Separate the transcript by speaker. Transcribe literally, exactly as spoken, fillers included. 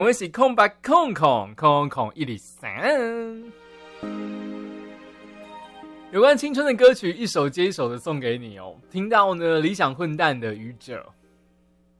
Speaker 1: 我们是空白空空空空一里三。有关青春的歌曲，一首接一首的送给你哦。听到呢，理想混蛋的愚者，